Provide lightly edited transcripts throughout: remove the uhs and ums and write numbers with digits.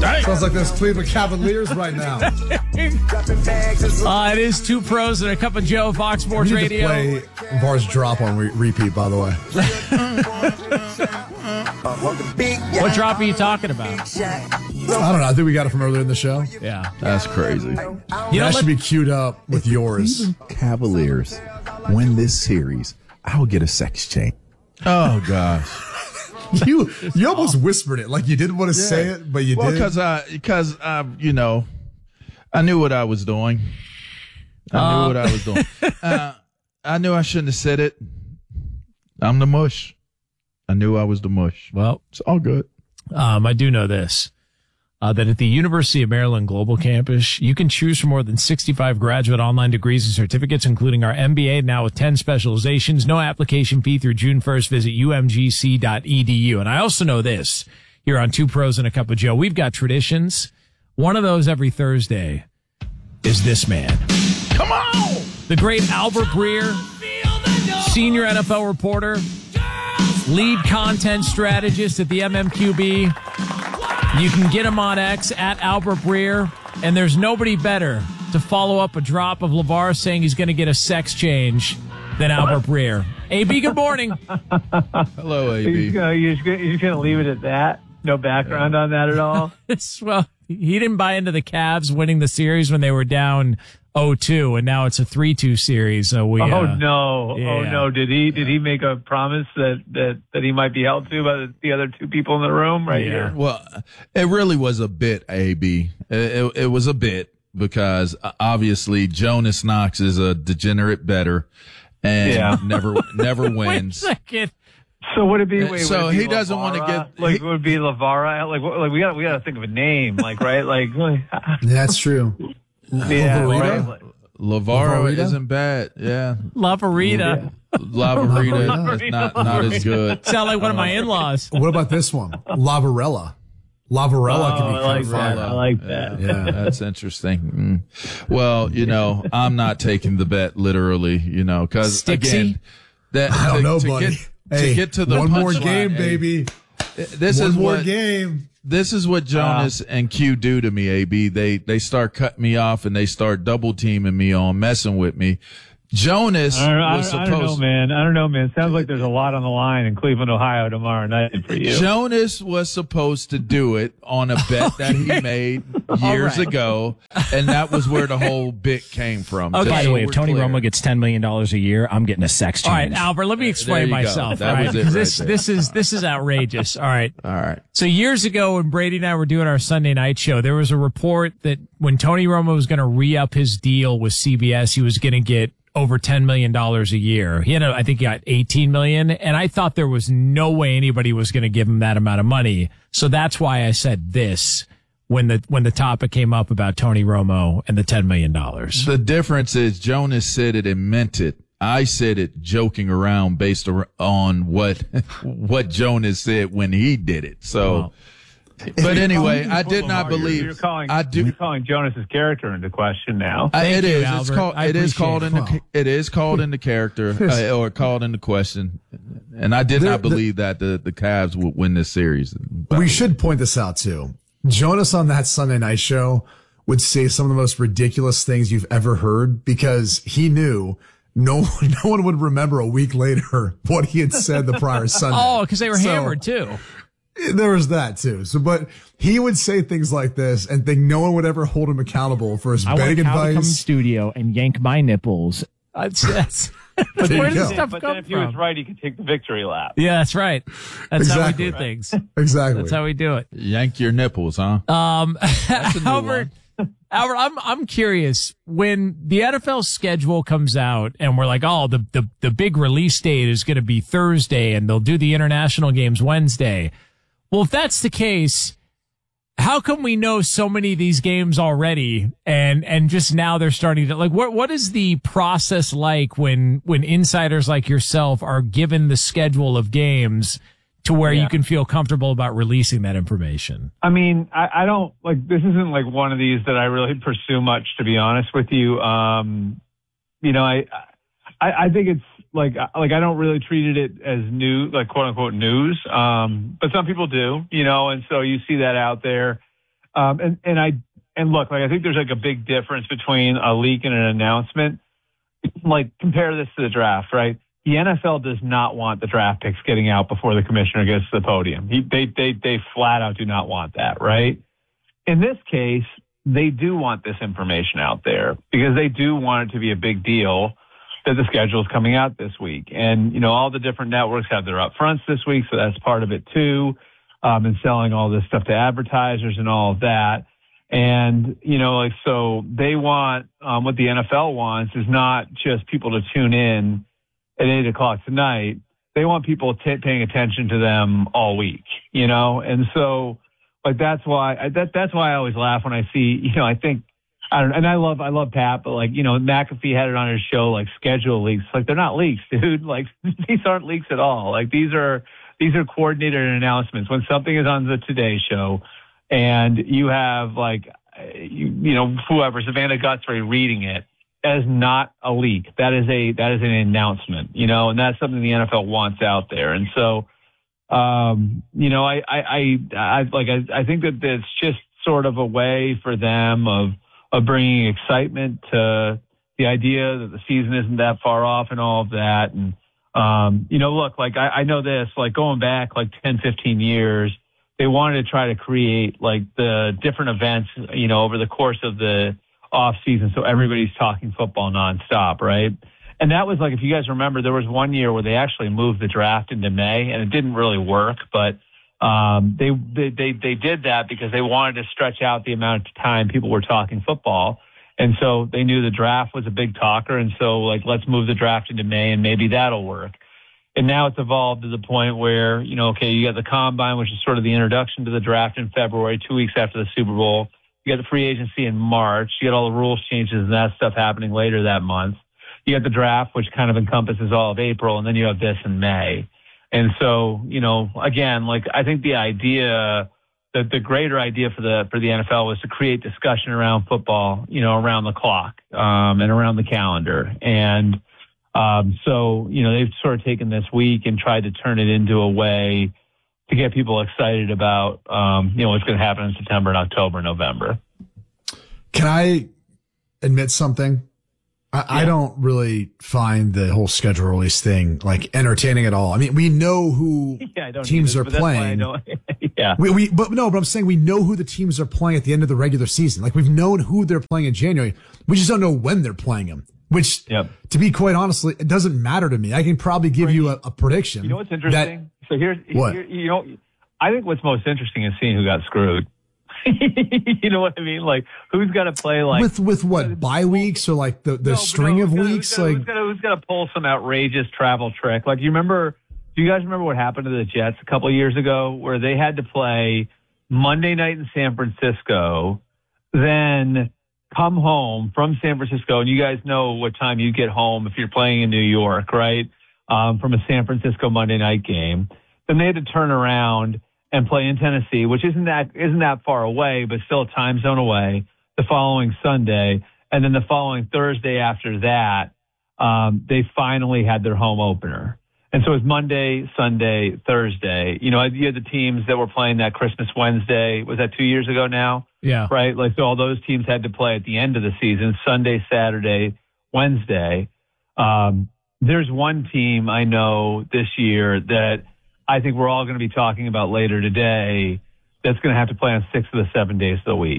Sounds like there's Cleveland Cavaliers right now. It is Two Pros and a Cup of Joe, Fox Sports We need to Radio. play Var's drop on repeat, by the way. What drop are you talking about? I don't know. I think we got it from earlier in the show. Yeah. That's crazy. That should be queued up with yours. Cleveland Cavaliers win this series, I'll get a sex change. Oh, gosh. You almost whispered it like you didn't want to say it, but you did. Because you know, I knew what I was doing. I knew I shouldn't have said it. I'm the mush. I knew I was the mush. Well, it's all good. I do know this. That at the University of Maryland Global Campus, you can choose from more than 65 graduate online degrees and certificates, including our MBA, now with 10 specializations. No application fee through June 1st. Visit umgc.edu. And I also know this here on Two Pros and a Cup of Joe. We've got traditions. One of those every Thursday is this man. Come on! The great Albert Breer, senior NFL reporter, lead content strategist at the MMQB. You can get him on X at Albert Breer, and there's nobody better to follow up a drop of LeVar saying he's going to get a sex change than Albert Breer. AB, good morning. Hello, AB. You're just going to leave it at that? No background on that at all? Well, he didn't buy into the Cavs winning the series when they were down 0-2, and now it's a 3-2 series. So we. No! Did he make a promise that he might be held to by the other two people in the room here? Well, it really was a bit, AB. It was a bit because obviously Jonas Knox is a degenerate bettor and never wins. Wait a second. So would it be? He doesn't want to get would it be LeVar? Like we got to think of a name, right? That's true. Right? LeVar isn't bad. Yeah. Lavarita. Lavarita is not as good. Sound like one of my in-laws. What about this one? Lavarella. Lavarella can be I like fun. that. I like that. Yeah. That's interesting. Well, I'm not taking the bet literally, because again, I don't know, buddy. To get to the one more punchline, game, baby. This is what Jonas and Q do to me, AB. They start cutting me off and they start double teaming me on messing with me. Jonas was supposed. I don't know, man. Sounds like there's a lot on the line in Cleveland, Ohio tomorrow night for you. Jonas was supposed to do it on a bet that he made years ago, and that was where the whole bit came from. Okay. By the way, if Tony Romo gets $10 million a year, I'm getting a sex change. All right, Albert, let me explain myself. That was it this is outrageous. All right. All right. So years ago when Brady and I were doing our Sunday night show, there was a report that when Tony Romo was going to re-up his deal with CBS, he was going to get over $10 million a year. I think he got $18 million, and I thought there was no way anybody was going to give him that amount of money. So that's why I said this when the topic came up about Tony Romo and the $10 million. The difference is Jonas said it and meant it. I said it joking around based on what Jonas said when he did it. So, but anyway, I did not believe. You're calling Jonas's character into question now. Thank you, is. Albert. It is called into character or called into question. And I did not believe that the Cavs would win this series. We should point this out too. Jonas on that Sunday night show would say some of the most ridiculous things you've ever heard because he knew no one would remember a week later what he had said the prior Sunday. Oh, because they were hammered too. There was that too. So, but he would say things like this and think no one would ever hold him accountable for his betting advice. I want to come to studio and yank my nipples. But where does this stuff come then if he was right, he could take the victory lap. Yeah, that's right. That's Exactly. how we do things. Exactly. That's how we do it. Yank your nipples, huh? Albert, I'm curious when the NFL schedule comes out and we're like, oh, the big release date is going to be Thursday and they'll do the international games Wednesday. Well, if that's the case, how come we know so many of these games already and just now they're starting to what is the process like when insiders like yourself are given the schedule of games to where you can feel comfortable about releasing that information? I mean, I don't this isn't like one of these that I really pursue much, to be honest with you. I think it's I don't really treat it as news, quote unquote news. But some people do, and so you see that out there. And look, like, I think there's like a big difference between a leak and an announcement. Like, compare this to the draft, right? The NFL does not want the draft picks getting out before the commissioner gets to the podium. They flat out do not want that, right? In this case, they do want this information out there because they do want it to be a big deal that the schedule is coming out this week. And, you know, all the different networks have their upfronts this week, so that's part of it too, and selling all this stuff to advertisers and all of that. And, you know, like, so they want, what the NFL wants is not just people to tune in at 8 o'clock tonight. They want people paying attention to them all week, you know? And so, like, that's why I always laugh when I see, you know, and I love Pat, but, like, you know, McAfee had it on his show, like, schedule leaks. Like, they're not leaks, dude. Like, these aren't leaks at all. Like, these are coordinated announcements. When something is on the Today Show and you have, like, you know, whoever, Savannah Guthrie reading it, that is not a leak. That is an announcement, you know, and that's something the NFL wants out there. And so, you know, I think that it's just sort of a way for them of bringing excitement to the idea that the season isn't that far off and all of that. And, you know, look, like, I know this, like, going back like 10, 15 years, they wanted to try to create like the different events, you know, over the course of the off season. So everybody's talking football nonstop. Right. And that was like, if you guys remember, there was one year where they actually moved the draft into May and it didn't really work, but they did that because they wanted to stretch out the amount of time people were talking football. And so they knew the draft was a big talker. And so, like, let's move the draft into May and maybe that'll work. And now it's evolved to the point where, you know, okay, you got the combine, which is sort of the introduction to the draft in February, 2 weeks after the Super Bowl. You got the free agency in March. You got all the rules changes and that stuff happening later that month. You got the draft, which kind of encompasses all of April. And then you have this in May. And so, you know, again, like, I think the idea, the greater idea for the NFL was to create discussion around football, you know, around the clock, and around the calendar. And, so, you know, they've sort of taken this week and tried to turn it into a way to get people excited about, you know, what's going to happen in September and October and November. Can I admit something? I don't really find the whole schedule release thing like entertaining at all. I mean, we know who teams are playing. Yeah. But I'm saying we know who the teams are playing at the end of the regular season. Like, we've known who they're playing in January. We just don't know when they're playing them, which, to be quite honestly, it doesn't matter to me. I can probably give you a prediction. You know what's interesting? You know, I think what's most interesting is seeing who got screwed. You know what I mean? Like, who's got to play, like, with what, bye weeks or like the string of weeks? Who's got to pull some outrageous travel trick? Like, do you guys remember what happened to the Jets a couple of years ago where they had to play Monday night in San Francisco, then come home from San Francisco, and you guys know what time you get home if you're playing in New York, right? From a San Francisco Monday night game. Then they had to turn around and play in Tennessee, which isn't that far away, but still a time zone away, the following Sunday. And then the following Thursday after that, they finally had their home opener. And so it was Monday, Sunday, Thursday. You know, you had the teams that were playing that Christmas Wednesday. Was that 2 years ago now? Yeah. Right? Like, so all those teams had to play at the end of the season, Sunday, Saturday, Wednesday. There's one team I know this year that I think we're all going to be talking about later today that's going to have to play on 6 of the 7 days of the week.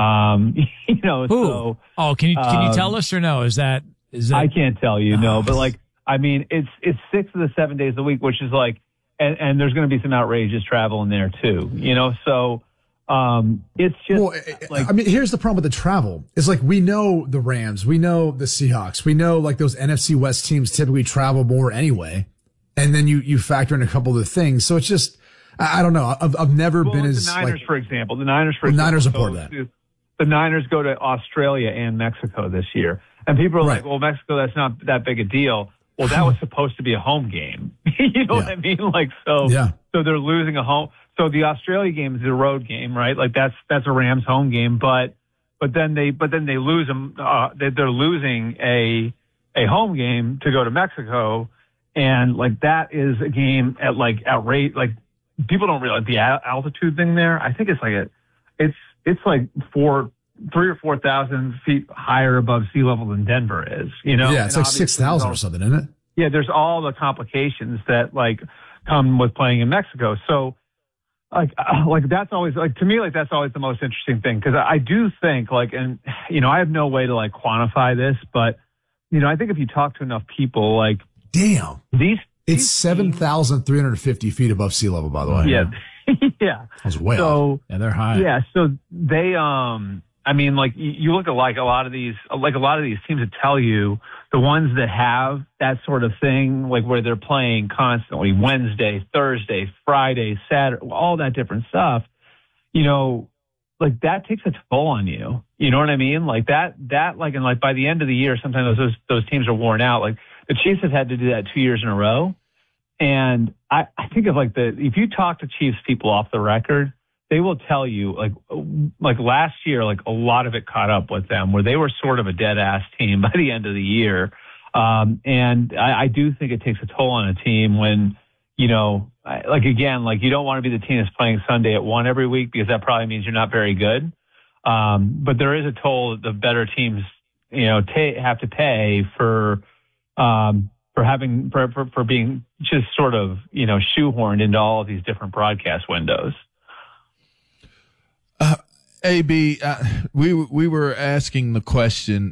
You know, Who? So, can you tell us or no? Is that I can't tell you, no, but like, I mean, it's 6 of the 7 days of the week, which is like, and there's going to be some outrageous travel in there too, you know, so, it's just I mean, here's the problem with the travel. It's like, we know the Rams, we know the Seahawks, we know like those NFC West teams typically travel more anyway. And then you factor in a couple of the things. So it's just, I don't know. I've never been as the Niners, like, for example. The Niners are part of that. The Niners go to Australia and Mexico this year. And people are like, well, Mexico, that's not that big a deal. Well, that was supposed to be a home game. You know what I mean? Like, so they're losing a home. So the Australia game is a road game, right? Like, that's a Rams home game, but then they lose them. They're losing a home game to go to Mexico. And like, that is a game at like outrage. Like, people don't realize the altitude thing there. I think it's like it's like 3,000 or 4,000 feet higher above sea level than Denver is, you know? Yeah, it's and like 6,000 or something, isn't it? Yeah, there's all the complications that like come with playing in Mexico. So like that's always like, to me, like that's always the most interesting thing. Cause I do think like, and you know, I have no way to like quantify this, but you know, I think if you talk to enough people, like damn, it's 7,350 feet above sea level, by the way. Yeah. Yeah. That was way off. Yeah, they're high. Yeah. So they, I mean, like you look at like a lot of these teams that tell you the ones that have that sort of thing, like where they're playing constantly Wednesday, Thursday, Friday, Saturday, all that different stuff, you know, like that takes a toll on you. You know what I mean? Like that, like, and like by the end of the year, sometimes those teams are worn out. Like the Chiefs have had to do that 2 years in a row. And I think of like if you talk to Chiefs people off the record, they will tell you like last year, like a lot of it caught up with them where they were sort of a dead ass team by the end of the year. And I do think it takes a toll on a team when, you know, like again, like you don't want to be the team that's playing Sunday at 1 every week because that probably means you're not very good. But there is a toll that the better teams, you know, have to pay for being just sort of, you know, shoehorned into all of these different broadcast windows. AB, we were asking the question,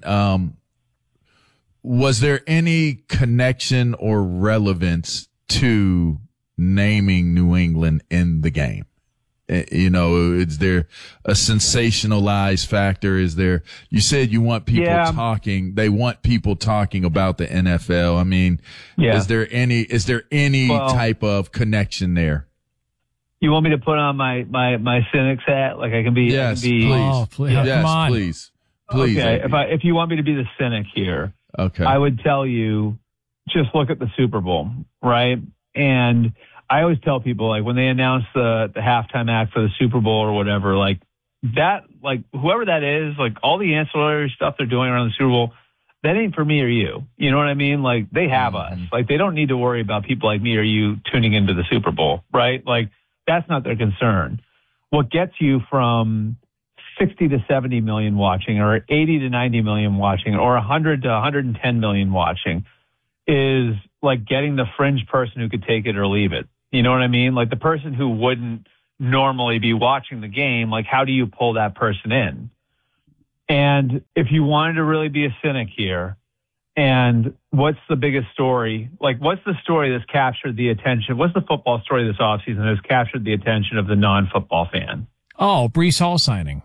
was there any connection or relevance to naming New England in the game? You know, is there a sensationalized factor? Is there, you said you want people talking, they want people talking about the NFL. I mean, is there any type of connection there? You want me to put on my cynics hat? Like I can be, yes, please. Oh, please. Yes, come on. please. Okay. If you want me to be the cynic here, okay, I would tell you, just look at the Super Bowl, right? And I always tell people, like, when they announce the halftime act for the Super Bowl or whatever, like, that, like, whoever that is, like, all the ancillary stuff they're doing around the Super Bowl, that ain't for me or you. You know what I mean? Like, they have us. Like, they don't need to worry about people like me or you tuning into the Super Bowl, right? Like, that's not their concern. What gets you from 60 to 70 million watching or 80 to 90 million watching or 100 to 110 million watching is, like, getting the fringe person who could take it or leave it. You know what I mean? Like the person who wouldn't normally be watching the game, like how do you pull that person in? And if you wanted to really be a cynic here, and what's the biggest story? Like what's the story that's captured the attention? What's the football story this offseason that has captured the attention of the non-football fan? Oh, Breece Hall signing.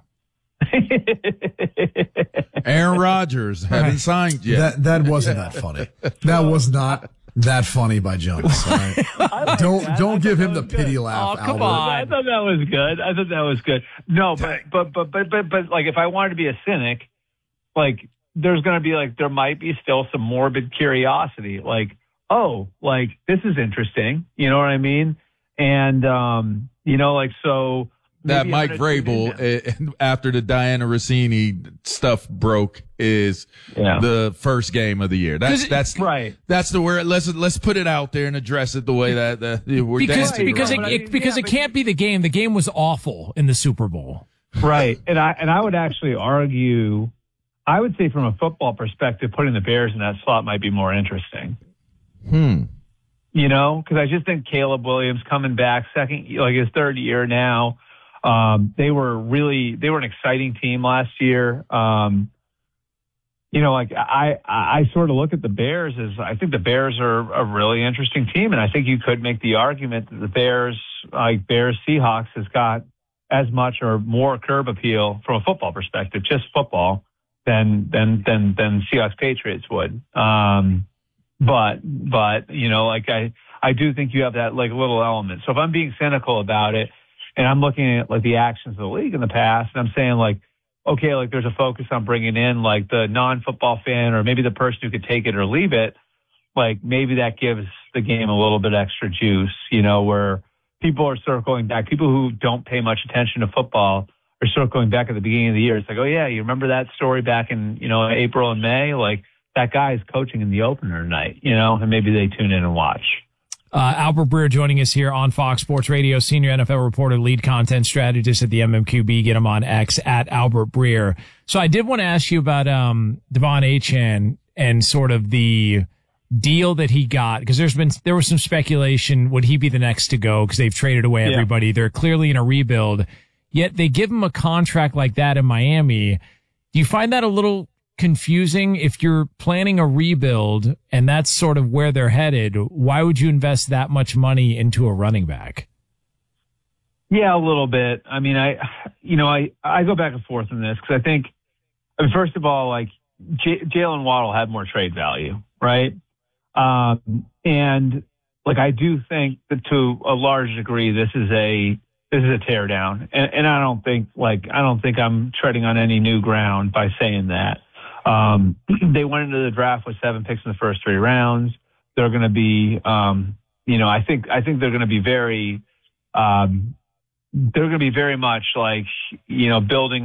Aaron Rodgers haven't signed yet. That wasn't that funny. That was not that funny by Jonas. All right? Don't give him the pity laugh. Oh, come Albert. on. I thought that was good. No, but like if I wanted to be a cynic, like there's going to be like there might be still some morbid curiosity. Like, oh, like this is interesting. You know what I mean? And you know, like so. That Mike Vrabel, after the Diana Rossini stuff broke, is the first game of the year. That's right. That's the word. Let's put it out there and address it the way that because it can't be the game. The game was awful in the Super Bowl. Right, and I would actually argue, I would say from a football perspective, putting the Bears in that slot might be more interesting. You know, because I just think Caleb Williams coming back like his third year now. They were an exciting team last year. You know, like I sort of look at the Bears as I think the Bears are a really interesting team. And I think you could make the argument that the Bears Seahawks has got as much or more curb appeal from a football perspective, just football than Seahawks Patriots would. But, you know, like I do think you have that like little element. So if I'm being cynical about it, and I'm looking at like the actions of the league in the past, and I'm saying like, okay, like there's a focus on bringing in like the non-football fan or maybe the person who could take it or leave it. Like maybe that gives the game a little bit extra juice, you know, where people are circling back. People who don't pay much attention to football are circling back at the beginning of the year. It's like, oh yeah, you remember that story back in, you know, April and May? Like that guy is coaching in the opener tonight, you know, and maybe they tune in and watch. Albert Breer joining us here on Fox Sports Radio, senior NFL reporter, lead content strategist at the MMQB. Get him on X at Albert Breer. So I did want to ask you about De'Von Achane and sort of the deal that he got, because there was some speculation, would he be the next to go, because they've traded away everybody. Yeah. They're clearly in a rebuild, yet they give him a contract like that in Miami. Do you find that a little confusing? If you're planning a rebuild and that's sort of where they're headed, why would you invest that much money into a running back? Yeah, a little bit. I mean, I go back and forth on this because I think, first of all, like Jalen Waddle had more trade value, right? And like, I do think that to a large degree, this is a tear down. And I don't think I'm treading on any new ground by saying that. They went into the draft with 7 picks in the first 3 rounds. They're going to be, I think they're going to be very, much like, building,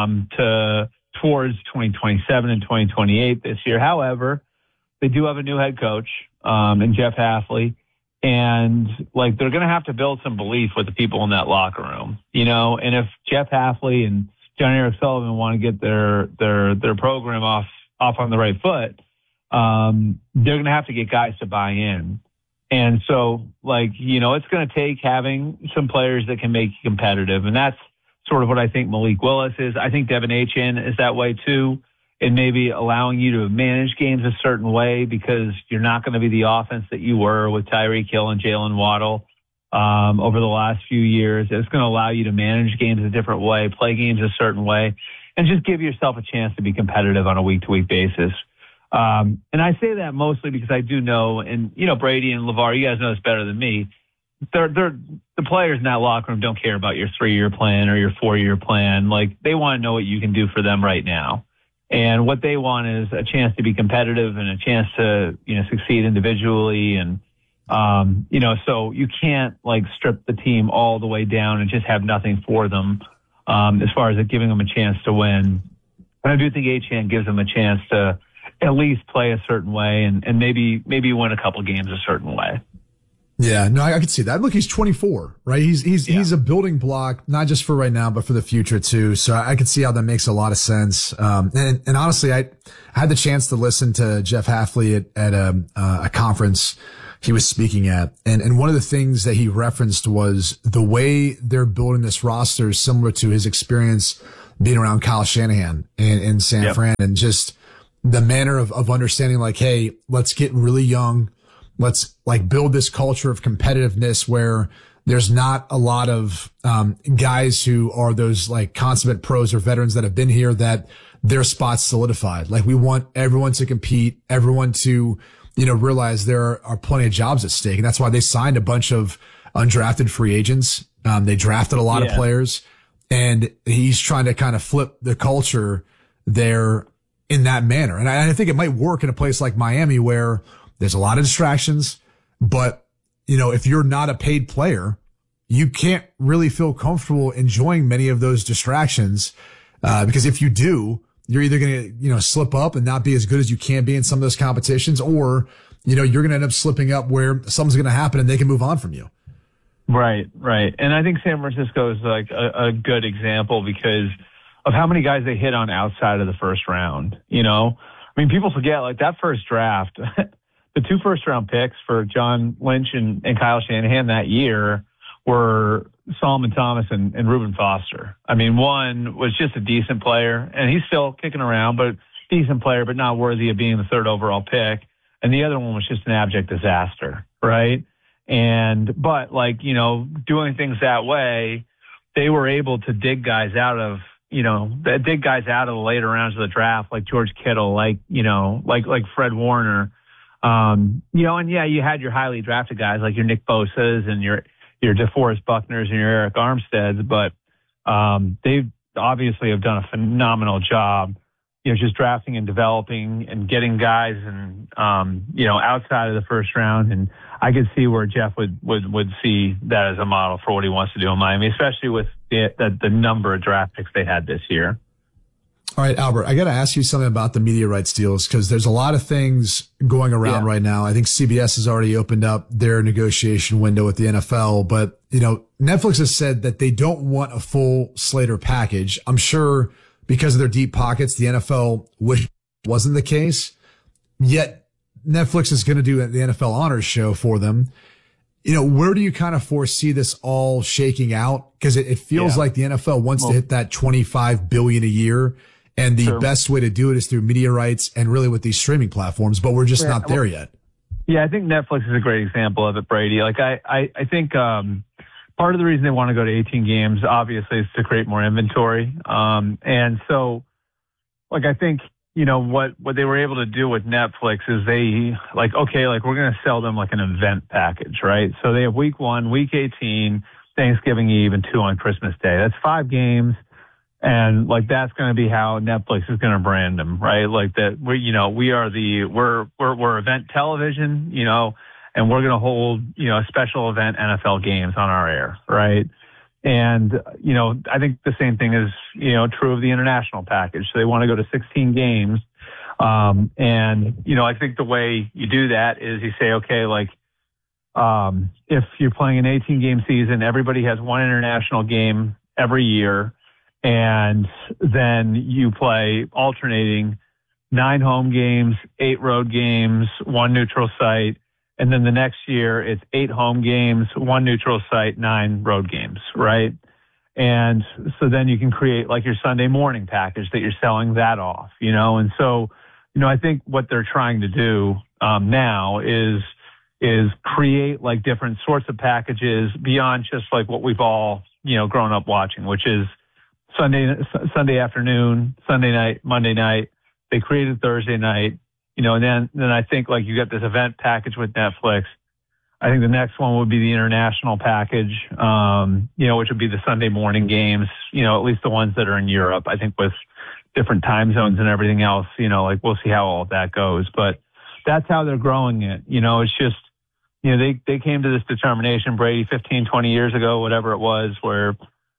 towards 2027 and 2028 this year. However, they do have a new head coach, in Jeff Hafley. And like, they're going to have to build some belief with the people in that locker room, and if Jeff Hafley and John Eric Sullivan want to get their program off on the right foot, they're going to have to get guys to buy in. And so, like, it's going to take having some players that can make you competitive. And that's sort of what I think Malik Willis is. I think De'Von Achane is that way too. And maybe allowing you to manage games a certain way, because you're not going to be the offense that you were with Tyreek Hill and Jalen Waddle over the last few years. It's going to allow you to manage games a different way, play games a certain way, and just give yourself a chance to be competitive on a week-to-week basis. And I say that mostly because I do know, and Brady and LeVar, you guys know this better than me. The players in that locker room don't care about your 3-year plan or your 4-year plan. Like, they want to know what you can do for them right now. And what they want is a chance to be competitive and a chance to, succeed individually. And, so you can't like strip the team all the way down and just have nothing for them, as far as giving them a chance to win. And I do think Achane gives them a chance to at least play a certain way and maybe win a couple games a certain way. Yeah, no, I could see that. Look, he's 24, right? He's a building block, not just for right now, but for the future too. So I could see how that makes a lot of sense. And honestly, I had the chance to listen to Jeff Hafley at a conference he was speaking at. And one of the things that he referenced was the way they're building this roster is similar to his experience being around Kyle Shanahan in San Fran, and just the manner of understanding, like, hey, let's get really young. Let's like build this culture of competitiveness where there's not a lot of guys who are those like consummate pros or veterans that have been here that their spot's solidified. Like, we want everyone to compete, everyone to, realize there are plenty of jobs at stake. And that's why they signed a bunch of undrafted free agents. They drafted a lot of players, and he's trying to kind of flip the culture there in that manner. And I think it might work in a place like Miami where there's a lot of distractions, but, if you're not a paid player, you can't really feel comfortable enjoying many of those distractions, because if you do, you're either going to, slip up and not be as good as you can be in some of those competitions, or, you're going to end up slipping up where something's going to happen and they can move on from you. Right. And I think San Francisco is like a good example because of how many guys they hit on outside of the first round. People forget, like, that first draft, the 2 first-round picks for John Lynch and Kyle Shanahan that year were Solomon Thomas and Reuben Foster. One was just a decent player, and he's still kicking around, but decent player, but not worthy of being the 3rd overall pick. And the other one was just an abject disaster, right? But doing things that way, they were able to dig guys out of the later rounds of the draft, like George Kittle, like Fred Warner. And you had your highly drafted guys like your Nick Bosa's and your DeForest Buckners and your Eric Armsteads, but they obviously have done a phenomenal job, just drafting and developing and getting guys and outside of the first round. And I could see where Jeff would see that as a model for what he wants to do in Miami, especially with the number of draft picks they had this year. All right, Albert, I got to ask you something about the media rights deals because there's a lot of things going around right now. I think CBS has already opened up their negotiation window with the NFL, but Netflix has said that they don't want a full Slater package. I'm sure because of their deep pockets, the NFL wish it wasn't the case. Yet Netflix is going to do the NFL Honors Show for them. Where do you kind of foresee this all shaking out? Because it feels like the NFL wants to hit that $25 billion a year. And the best way to do it is through media rights and really with these streaming platforms, but we're just not there yet. Yeah, I think Netflix is a great example of it, Brady. Like, I think part of the reason they want to go to 18 games, obviously, is to create more inventory. And so, like, I think, what they were able to do with Netflix is we're going to sell them like an event package, right? So they have week 1, week 18, Thanksgiving Eve, and 2 on Christmas Day. That's 5 games. And like, that's going to be how Netflix is going to brand them, right? Like that we're event television, and we're going to hold, a special event NFL games on our air, right? And, I think the same thing is, true of the international package. So they want to go to 16 games. I think the way you do that is you say, okay, like, if you're playing an 18 game season, everybody has 1 international game every year. And then you play alternating 9 home games, 8 road games, 1 neutral site. And then the next year it's 8 home games, 1 neutral site, 9 road games, right? And so then you can create like your Sunday morning package that you're selling that off, And so, I think what they're trying to do now is create like different sorts of packages beyond just like what we've all, grown up watching, which is Sunday afternoon, Sunday night, Monday night. They created Thursday night, and then I think like you got this event package with Netflix. I think the next one would be the international package, which would be the Sunday morning games, at least the ones that are in Europe. I think with different time zones and everything else, we'll see how all that goes. But that's how they're growing it. It's just, they came to this determination, Brady, 15, 20 years ago, whatever it was, where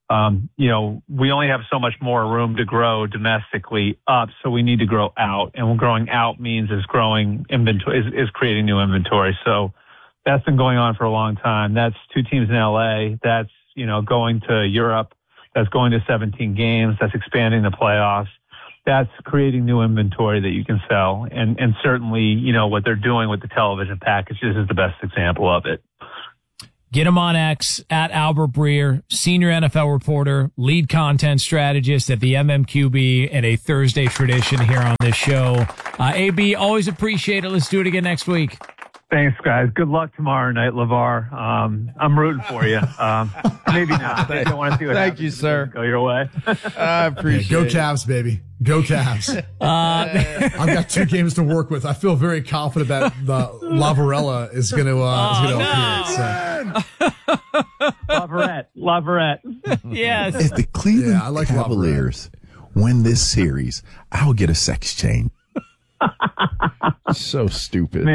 we only have so much more room to grow domestically up, so we need to grow out. And growing out means is growing inventory, is creating new inventory. So that's been going on for a long time. That's 2 teams in LA. That's, going to Europe. That's going to 17 games. That's expanding the playoffs. That's creating new inventory that you can sell. And certainly, what they're doing with the television packages is the best example of it. Get him on X at Albert Breer, senior NFL reporter, lead content strategist at the MMQB, and a Thursday tradition here on this show. AB, always appreciate it. Let's do it again next week. Thanks, guys. Good luck tomorrow night, LeVar. I'm rooting for you. Maybe not. I don't want to see what Thank you, sir. Go your way. I appreciate Go it. Cavs, baby. Go Cavs. I've got 2 games to work with. I feel very confident that the Lavarella is going to appear. So. Laverette. Yes. If the Cleveland I like Cavaliers win this series, I'll get a sex change. So stupid.